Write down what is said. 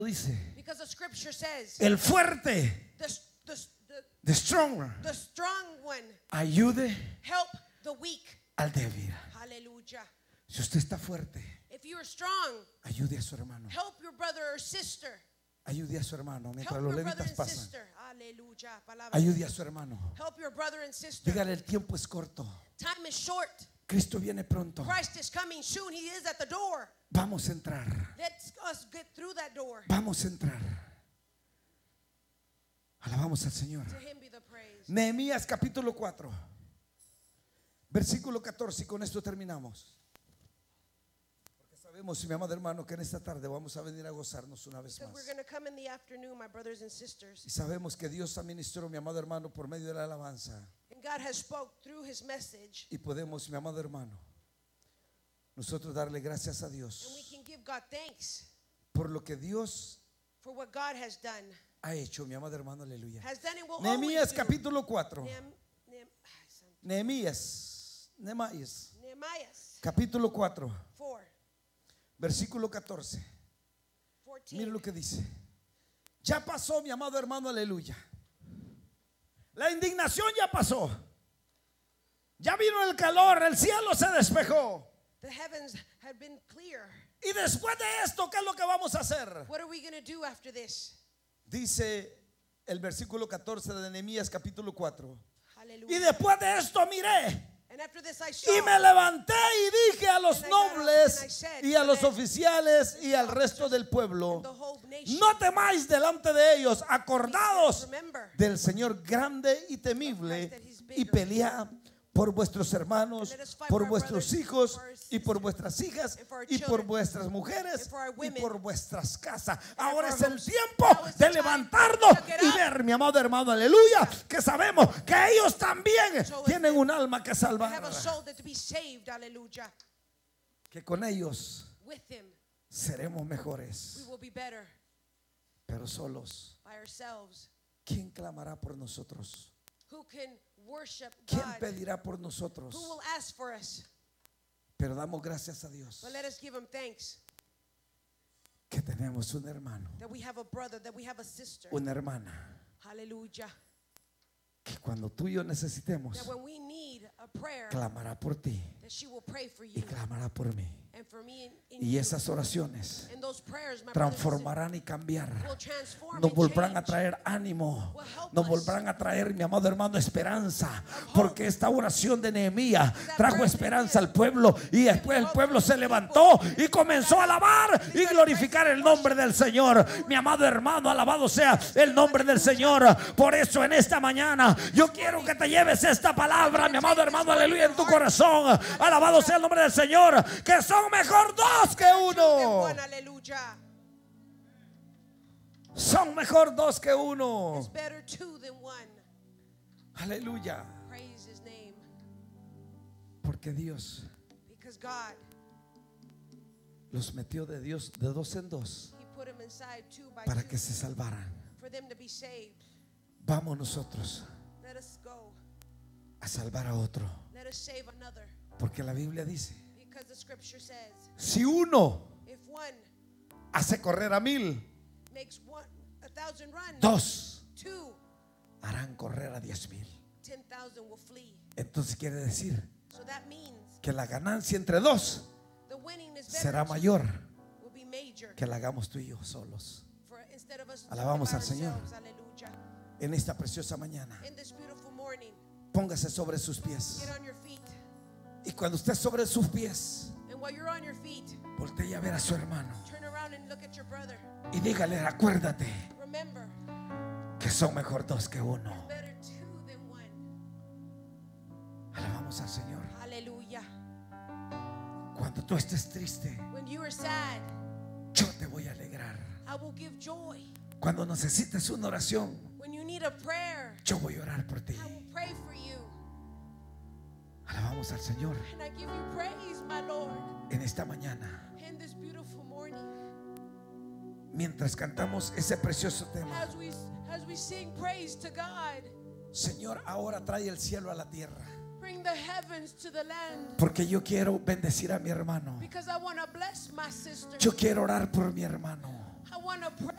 dice, Because the scripture says, el fuerte, the strong, the strong one ayude help the weak. al débil. Hallelujah. Si usted está fuerte, If you are strong, ayude a su hermano. help your brother or sister. Ayude a su hermano mientras Help los your brother levitas and pasan. sister. Hallelujah. Palabra. Ayude a su hermano. Help your brother and sister. Dígale, el tiempo es corto. Time is short. Cristo viene pronto. Christ is coming soon. He is at the door. Vamos a entrar. Let us get through that door. Vamos a entrar. Alabamos al Señor. To him be the praise. Nehemías capítulo 4, versículo 14, y con esto terminamos. Porque sabemos, mi amado hermano, que en esta tarde vamos a venir a gozarnos una vez Because más. we're going to come in the afternoon, my brothers and sisters. Y sabemos que Dios administró, mi amado hermano, por medio de la alabanza. And God has spoke through his message. Y podemos, mi amado hermano, nosotros darle gracias a And we Dios can give God thanks por lo que Dios for what God has done. ha hecho, mi amado hermano, aleluya. Has done and will Nehemías always do. capítulo 4. Nehemiah Nehemías capítulo 4, 4, versículo 14. 14. Mire lo que dice. Ya pasó, mi amado hermano, aleluya. La indignación ya pasó. Ya vino el calor, el cielo se despejó. The heavens have been clear. Y después de esto, ¿qué es lo que vamos a hacer? What are we going to do after this? Dice el versículo 14 de Nehemías capítulo 4. Hallelujah. Y después de esto miré And after this I saw. y me levanté y dije a los nobles y a los oficiales y al resto del pueblo: the whole nation. no temáis delante de ellos, acordados Remember del Señor grande y temible, y pelead por vuestros hermanos, por vuestros hijos y por vuestras hijas y por vuestras mujeres y por vuestras casas. Ahora es el tiempo de levantarnos y ver, mi amado hermano, aleluya, que sabemos que ellos también tienen un alma que I salvar, have a soul that to be saved. Hallelujah. que con ellos With him seremos we mejores, will be better pero solos. by ourselves. ¿Quién clamará por nosotros? Who can worship ¿Quién God? pedirá por Who nosotros? will ask for us? Pero damos gracias a Dios But let us give him thanks que tenemos un hermano, that we have a brother, that we have a sister. una hermana, Hallelujah. que cuando tú y yo necesitemos, That when we need a prayer, clamará por ti that she will pray for y you clamará por mí. and for me in Y you. esas oraciones And those prayers, my brothers and sisters, transformarán y cambiar. will transform Nos and volverán a change. traer ánimo. Will help Nos us. volverán a traer, mi amado hermano, esperanza. Porque esta oración de Nehemías trajo esperanza al pueblo. Y después el pueblo se levantó y comenzó a alabar y glorificar el nombre del Señor. Mi amado hermano, alabado sea el nombre del Señor. Por eso en esta mañana yo quiero que te lleves esta palabra, mi amado hermano, aleluya, en tu corazón. Alabado sea el nombre del Señor. Que son mejor dos que uno. Hallelujah. Son mejor dos que uno. It's better two than one. Aleluya. Praise his name. Porque Dios Because God, los metió de Dios de dos en dos he put him inside two by para two que se salvaran. for them to be saved. Vamos nosotros Let us go. a salvar a otro. Let us save another. Porque la Biblia dice: Because the scripture says, si uno if one hace correr a 1000, makes 1,000 run, dos two, harán correr a 10,000. 10,000 will flee. Entonces quiere decir So that means que la ganancia entre dos the winning is será better, mayor will be major. que la hagamos tú y yo solos. For instead of us Alabamos doing al it by Señor. ourselves, hallelujah. En esta preciosa mañana, In this beautiful morning, póngase sobre sus pies. get on your feet. Y cuando esté sobre sus pies, And while you're on your feet, voltee a ver a su hermano turn around and look at your brother. y dígale: acuérdate Remember, que son mejor dos que uno. better two than one. Alabamos al Señor. Hallelujah. Cuando tú estés triste, When you are sad, yo te voy a alegrar. I will give joy. Cuando necesites una oración, When you need a prayer, yo voy a orar por ti. I will pray for you. Alabamos al Señor And I give you praise, my Lord, en esta mañana. in this beautiful morning. Mientras cantamos ese precioso tema: As we sing praise to God, Señor, ahora trae el cielo a la tierra. bring the heavens to the land. Porque yo quiero bendecir a mi hermano. Because I want to bless my sister. Yo quiero orar por mi hermano. I want to pray.